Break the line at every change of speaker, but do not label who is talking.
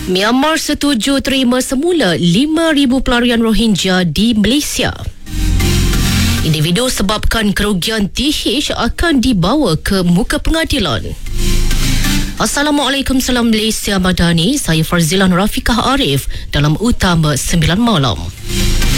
Myanmar setuju terima semula 5,000 pelarian Rohingya di Malaysia. Individu sebabkan kerugian TH akan dibawa ke muka pengadilan. Assalamualaikum, salam Malaysia Madani. Saya Farzilan Rafiqah Arif dalam Utama 9 Malam.